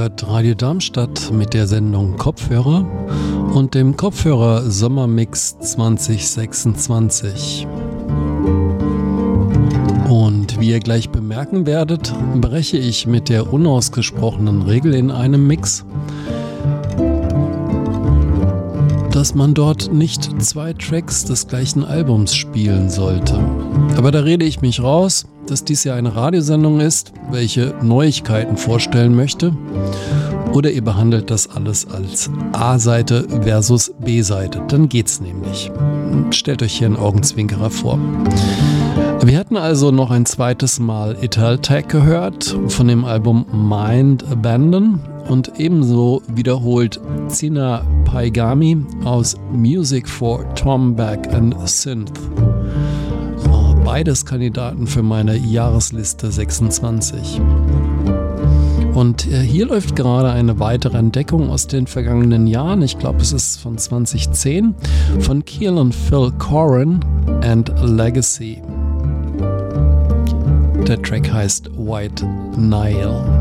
hört Radio Darmstadt mit der Sendung Kopfhörer und dem Kopfhörer Sommermix 2026. Und wie ihr gleich bemerken werdet, breche ich mit der unausgesprochenen Regel in einem Mix, dass man dort nicht 2 Tracks des gleichen Albums spielen sollte. Aber da rede ich mich raus, dass dies ja eine Radiosendung ist, welche Neuigkeiten vorstellen möchte. Oder ihr behandelt das alles als A-Seite versus B-Seite. Dann geht's nämlich. Stellt euch hier einen Augenzwinkerer vor. Wir hatten also noch ein zweites Mal Italtech gehört von dem Album Mind Abandon und ebenso wiederholt Zina Paigami aus Music for Tom Back and Synth. Beides Kandidaten für meine Jahresliste 26. Und hier läuft gerade eine weitere Entdeckung aus den vergangenen Jahren. Ich glaube, es ist von 2010 von Keel und Phil Corin and Legacy. Der Track heißt White Nile.